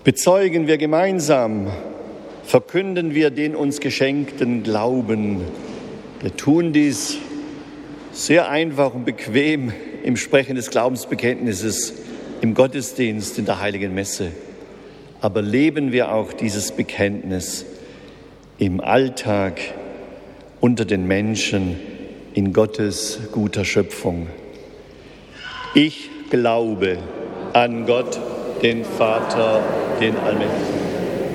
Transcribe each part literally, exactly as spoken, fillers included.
Bezeugen wir gemeinsam, verkünden wir den uns geschenkten Glauben. Wir tun dies sehr einfach und bequem im Sprechen des Glaubensbekenntnisses, im Gottesdienst, in der Heiligen Messe. Aber leben wir auch dieses Bekenntnis im Alltag, unter den Menschen, in Gottes guter Schöpfung. Ich glaube an Gott, den Vater, den Allmächtigen.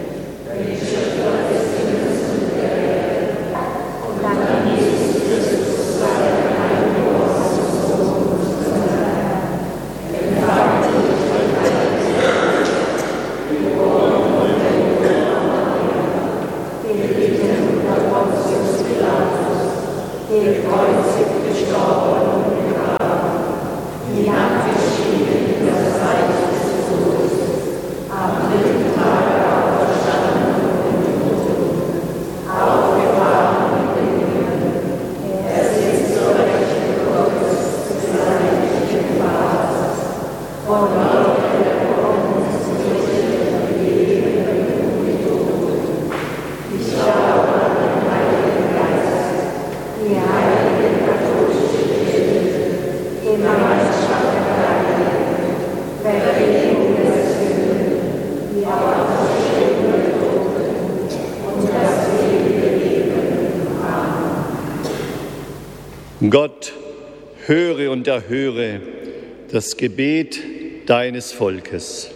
Gott, höre und erhöre das Gebet deines Volkes.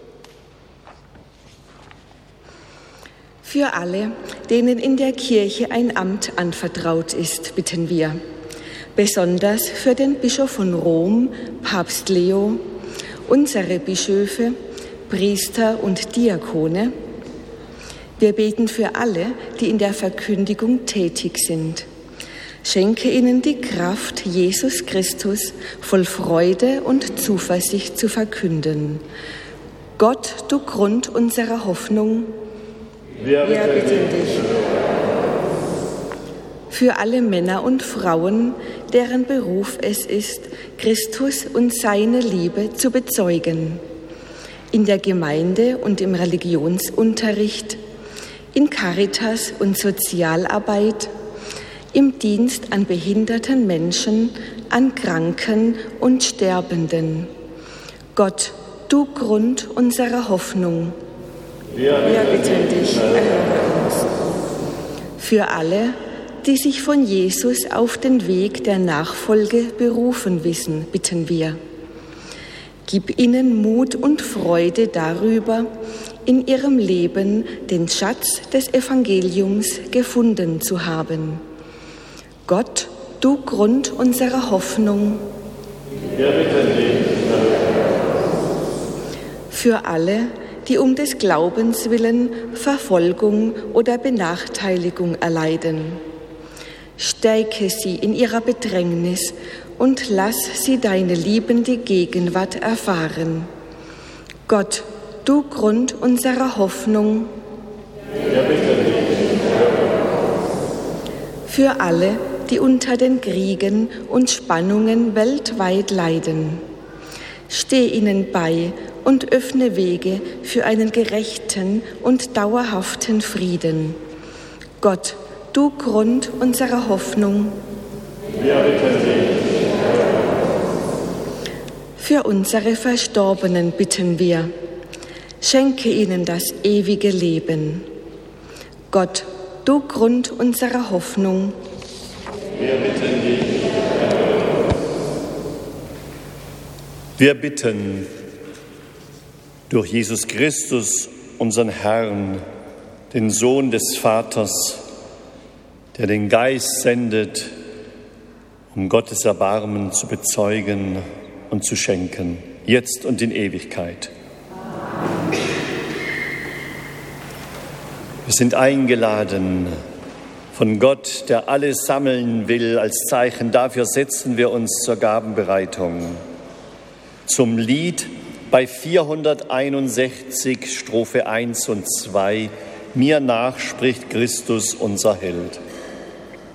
Für alle, denen in der Kirche ein Amt anvertraut ist, bitten wir. Besonders für den Bischof von Rom, Papst Leo, unsere Bischöfe, Priester und Diakone. Wir beten für alle, die in der Verkündigung tätig sind. Schenke ihnen die Kraft, Jesus Christus voll Freude und Zuversicht zu verkünden. Gott, du Grund unserer Hoffnung, wir, wir bitten dich. Für alle Männer und Frauen, deren Beruf es ist, Christus und seine Liebe zu bezeugen. In der Gemeinde und im Religionsunterricht, in Caritas und Sozialarbeit, im Dienst an behinderten Menschen, an Kranken und Sterbenden. Gott, du Grund unserer Hoffnung, wir, wir bitten dich, erhöre uns. Für alle, die sich von Jesus auf den Weg der Nachfolge berufen wissen, bitten wir. Gib ihnen Mut und Freude darüber, in ihrem Leben den Schatz des Evangeliums gefunden zu haben. Gott, du Grund unserer Hoffnung, wir bitten dich. Für alle, die um des Glaubens willen Verfolgung oder Benachteiligung erleiden. Stärke sie in ihrer Bedrängnis und lass sie deine liebende Gegenwart erfahren. Gott, du Grund unserer Hoffnung, wir bitten dich. Für alle, die unter den Kriegen und Spannungen weltweit leiden. Steh ihnen bei und öffne Wege für einen gerechten und dauerhaften Frieden. Gott, du Grund unserer Hoffnung, wir bitten dich. Für unsere Verstorbenen bitten wir. Schenke ihnen das ewige Leben. Gott, du Grund unserer Hoffnung, wir bitten dich. Wir bitten durch Jesus Christus, unseren Herrn, den Sohn des Vaters, der den Geist sendet, um Gottes Erbarmen zu bezeugen und zu schenken, jetzt und in Ewigkeit. Wir sind eingeladen von Gott, der alles sammeln will. Als Zeichen dafür setzen wir uns zur Gabenbereitung. Zum Lied bei vierhunderteinundsechzig, Strophe eins und zwei, Mir nach spricht Christus, unser Held.